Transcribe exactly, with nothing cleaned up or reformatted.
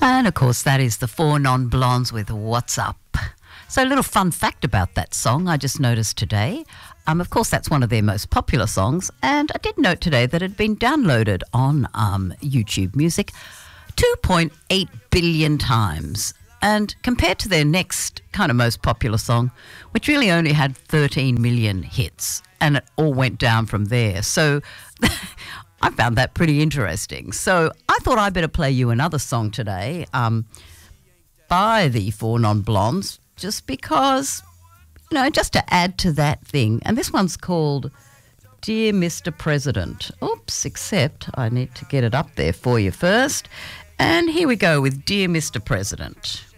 And of course, that is the Four Non-Blondes with What's Up. So a little fun fact about that song I just noticed today. Um, of course, that's one of their most popular songs. And I did note today that it had been downloaded on um, YouTube Music two point eight billion times. And compared to their next kind of most popular song, which really only had thirteen million hits, and it all went down from there. So I found that pretty interesting. So I thought I'd better play you another song today um, by the Four Non-Blondes, just because, you know, just to add to that thing. And this one's called Dear Mister President. Oops, except I need to get it up there for you first. And here we go with Dear Mister President.